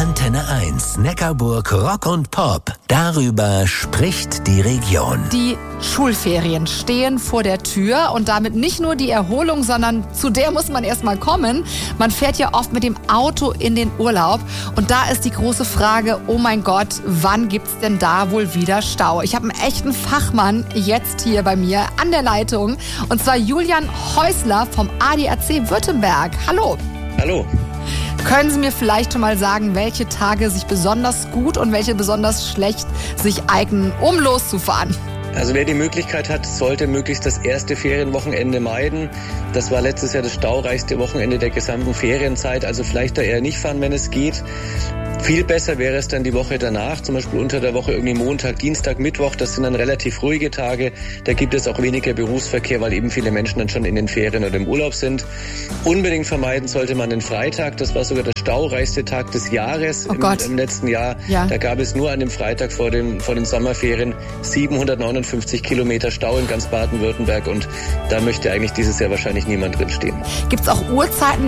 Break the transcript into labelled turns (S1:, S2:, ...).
S1: Antenne 1, Neckarburg Rock und Pop. Darüber spricht die Region.
S2: Die Schulferien stehen vor der Tür und damit nicht nur die Erholung, sondern zu der muss man erstmal kommen. Man fährt ja oft mit dem Auto in den Urlaub und da ist die große Frage, oh mein Gott, wann gibt's denn da wohl wieder Stau? Ich habe einen echten Fachmann jetzt hier bei mir an der Leitung und zwar Julian Häusler vom ADAC Württemberg. Hallo.
S3: Hallo.
S2: Können Sie mir vielleicht schon mal sagen, welche Tage sich besonders gut und welche besonders schlecht sich eignen, um loszufahren?
S3: Also wer die Möglichkeit hat, sollte möglichst das erste Ferienwochenende meiden. Das war letztes Jahr das staureichste Wochenende der gesamten Ferienzeit. Also vielleicht da eher nicht fahren, wenn es geht. Viel besser wäre es dann die Woche danach, zum Beispiel unter der Woche irgendwie Montag, Dienstag, Mittwoch. Das sind dann relativ ruhige Tage. Da gibt es auch weniger Berufsverkehr, weil eben viele Menschen dann schon in den Ferien oder im Urlaub sind. Unbedingt vermeiden sollte man den Freitag. Das war sogar der staureichste Tag des Jahres im letzten Jahr. Ja. Da gab es nur an dem Freitag vor den Sommerferien 759 Kilometer Stau in ganz Baden-Württemberg. Und da möchte eigentlich dieses Jahr wahrscheinlich niemand drinstehen.
S2: Gibt es auch Uhrzeiten,